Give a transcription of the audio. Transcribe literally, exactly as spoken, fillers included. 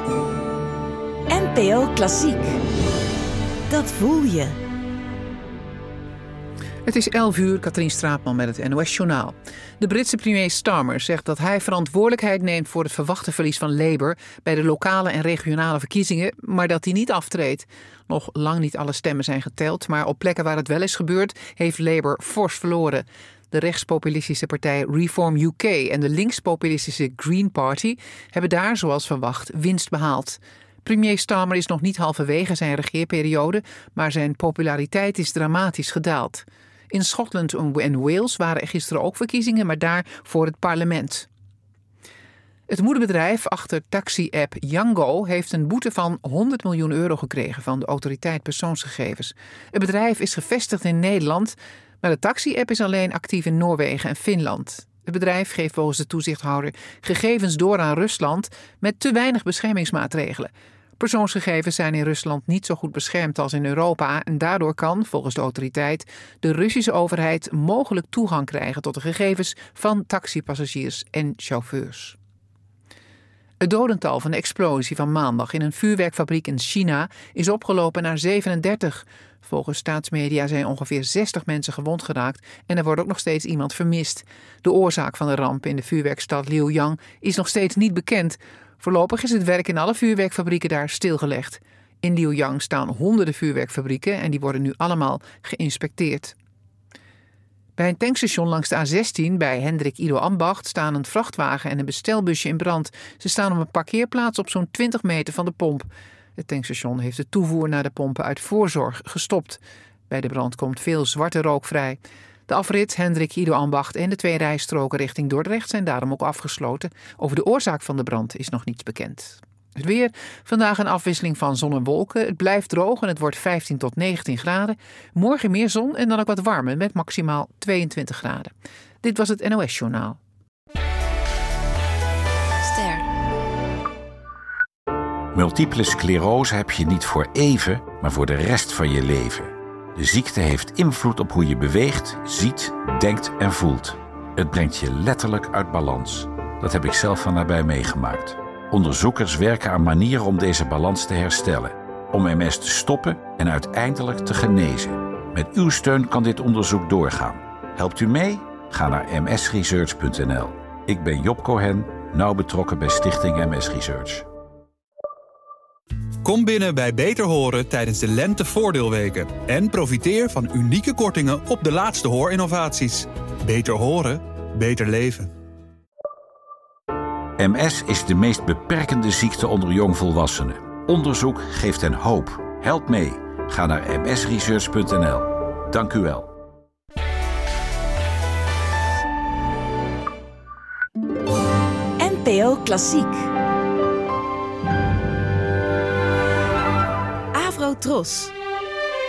N P O Klassiek. Dat voel je. Het is elf uur, Katrien Straatman met het N O S-journaal. De Britse premier Starmer zegt dat hij verantwoordelijkheid neemt voor het verwachte verlies van Labour bij de lokale en regionale verkiezingen, maar dat hij niet aftreedt. Nog lang niet alle stemmen zijn geteld, maar op plekken waar het wel is gebeurd, heeft Labour fors verloren. De rechtspopulistische partij Reform U K en de linkspopulistische Green Party hebben daar, zoals verwacht, winst behaald. Premier Starmer is nog niet halverwege zijn regeerperiode, maar zijn populariteit is dramatisch gedaald. In Schotland en Wales waren er gisteren ook verkiezingen, maar daar voor het parlement. Het moederbedrijf achter taxi-app Yango heeft een boete van honderd miljoen euro gekregen van de autoriteit persoonsgegevens. Het bedrijf is gevestigd in Nederland, maar de taxi-app is alleen actief in Noorwegen en Finland. Het bedrijf geeft volgens de toezichthouder gegevens door aan Rusland met te weinig beschermingsmaatregelen. Persoonsgegevens zijn in Rusland niet zo goed beschermd als in Europa en daardoor kan, volgens de autoriteit, de Russische overheid mogelijk toegang krijgen tot de gegevens van taxipassagiers en chauffeurs. Het dodental van de explosie van maandag in een vuurwerkfabriek in China is opgelopen naar zevenendertig. Volgens staatsmedia zijn ongeveer zestig mensen gewond geraakt en er wordt ook nog steeds iemand vermist. De oorzaak van de ramp in de vuurwerkstad Liuyang is nog steeds niet bekend. Voorlopig is het werk in alle vuurwerkfabrieken daar stilgelegd. In Liuyang staan honderden vuurwerkfabrieken en die worden nu allemaal geïnspecteerd. Bij een tankstation langs de A zestien bij Hendrik Ido Ambacht staan een vrachtwagen en een bestelbusje in brand. Ze staan op een parkeerplaats op zo'n twintig meter van de pomp. Het tankstation heeft de toevoer naar de pompen uit voorzorg gestopt. Bij de brand komt veel zwarte rook vrij. De afrit Hendrik Ido Ambacht en de twee rijstroken richting Dordrecht zijn daarom ook afgesloten. Over de oorzaak van de brand is nog niets bekend. Het weer. Vandaag een afwisseling van zon en wolken. Het blijft droog en het wordt vijftien tot negentien graden. Morgen meer zon en dan ook wat warmer met maximaal tweeëntwintig graden. Dit was het N O S-journaal. Ster. Multiple sclerose heb je niet voor even, maar voor de rest van je leven. De ziekte heeft invloed op hoe je beweegt, ziet, denkt en voelt. Het brengt je letterlijk uit balans. Dat heb ik zelf van nabij meegemaakt. Onderzoekers werken aan manieren om deze balans te herstellen. Om M S te stoppen en uiteindelijk te genezen. Met uw steun kan dit onderzoek doorgaan. Helpt u mee? Ga naar m s research punt n l. Ik ben Job Cohen, nauw betrokken bij Stichting M S Research. Kom binnen bij Beter Horen tijdens de Lentevoordeelweken en profiteer van unieke kortingen op de laatste hoorinnovaties. Beter horen, beter leven. M S is de meest beperkende ziekte onder jongvolwassenen. Onderzoek geeft hen hoop. Help mee. Ga naar m s research punt n l. Dank u wel. N P O Klassiek. Avro Tros.